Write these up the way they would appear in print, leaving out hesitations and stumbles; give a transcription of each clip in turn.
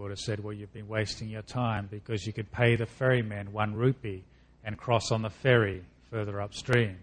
Buddha said, well, you've been wasting your time because you could pay the ferryman 1 rupee and cross on the ferry further upstream.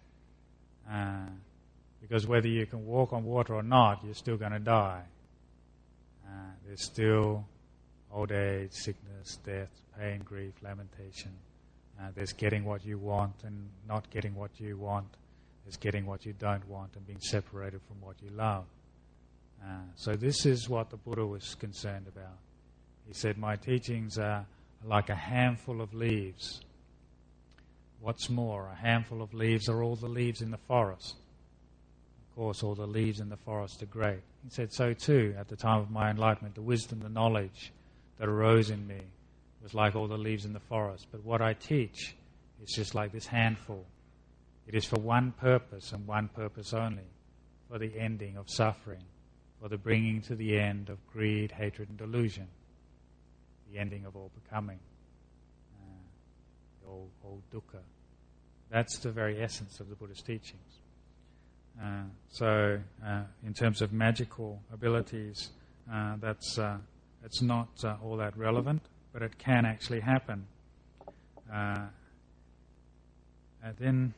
Because whether you can walk on water or not, you're still going to die. There's still old age, sickness, death, pain, grief, lamentation. There's getting what you want and not getting what you want. There's getting what you don't want and being separated from what you love. So this is what the Buddha was concerned about. He said, my teachings are like a handful of leaves. What's more, a handful of leaves are all the leaves in the forest. Of course, all the leaves in the forest are great. He said, so too, at the time of my enlightenment, the wisdom, the knowledge that arose in me was like all the leaves in the forest. But what I teach is just like this handful. It is for one purpose and one purpose only, for the ending of suffering, for the bringing to the end of greed, hatred, and delusion, the ending of all becoming, all dukkha. That's the very essence of the Buddha's teachings. So, in terms of magical abilities, it's not all that relevant, but it can actually happen. And then,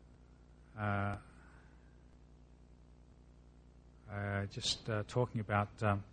just talking about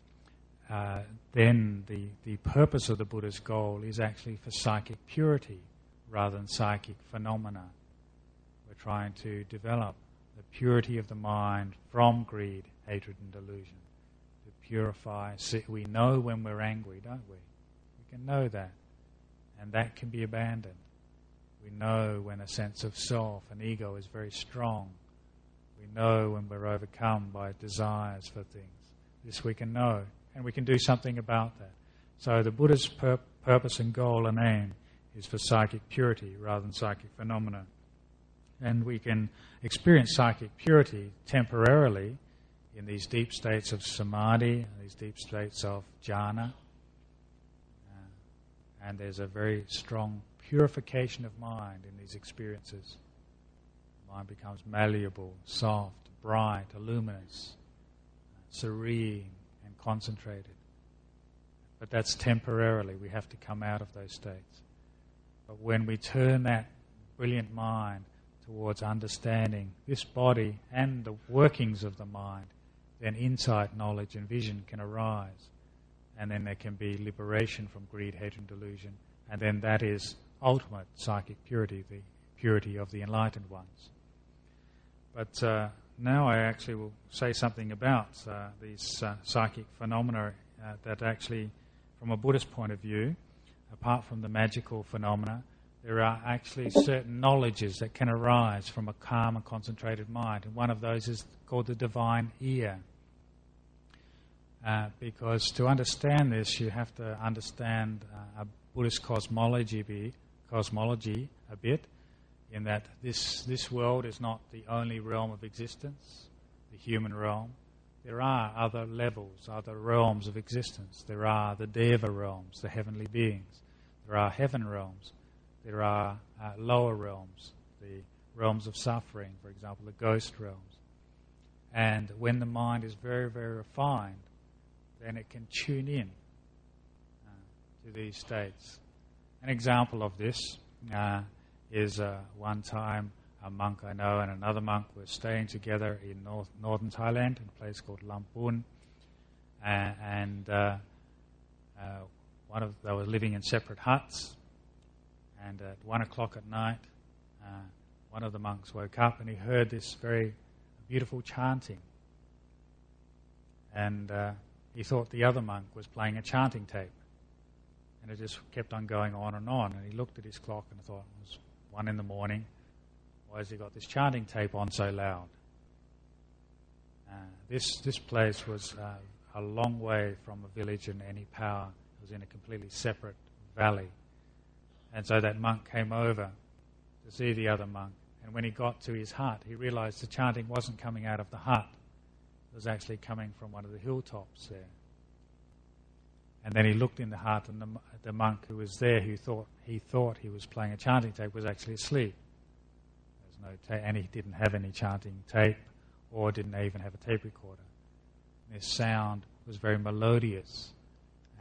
then the purpose of the Buddha's goal is actually for psychic purity rather than psychic phenomena. We're trying to develop the purity of the mind from greed, hatred, and delusion. To purify. We know when we're angry, don't we? We can know that. And that can be abandoned. We know when a sense of self and ego is very strong. We know when we're overcome by desires for things. This we can know. And we can do something about that. So the Buddha's purpose and goal and aim is for psychic purity rather than psychic phenomena. And we can experience psychic purity temporarily in these deep states of samadhi, these deep states of jhana. And there's a very strong purification of mind in these experiences. Mind becomes malleable, soft, bright, luminous, serene, and concentrated. But that's temporarily. We have to come out of those states. But when we turn that brilliant mind towards understanding this body and the workings of the mind, then insight, knowledge, and vision can arise. And then there can be liberation from greed, hatred, and delusion. And then that is ultimate psychic purity, the purity of the enlightened ones. But now I actually will say something about these psychic phenomena that actually, from a Buddhist point of view, apart from the magical phenomena, there are actually certain knowledges that can arise from a calm and concentrated mind. And one of those is called the divine ear. Because to understand this, you have to understand a Buddhist cosmology a bit, in that this world is not the only realm of existence, the human realm. There are other levels, other realms of existence. There are the Deva realms, the heavenly beings. There are heaven realms. There are lower realms, the realms of suffering, for example, the ghost realms. And when the mind is very, very refined, then it can tune in to these states. An example of this is one time a monk I know and another monk were staying together in northern Thailand in a place called Lampun. They were living in separate huts. And at 1 o'clock at night, one of the monks woke up and he heard this very beautiful chanting. And he thought the other monk was playing a chanting tape. And it just kept on going on. And he looked at his clock and thought, it was 1 in the morning. Why has he got this chanting tape on so loud? This place was a long way from a village and any power. It was in a completely separate valley. And so that monk came over to see the other monk. And when he got to his hut, he realized the chanting wasn't coming out of the hut. It was actually coming from one of the hilltops there. And then he looked in the hut, and the monk who was there, who thought he was playing a chanting tape, was actually asleep. There was no tape, and he didn't have any chanting tape, or didn't even have a tape recorder. And his sound was very melodious.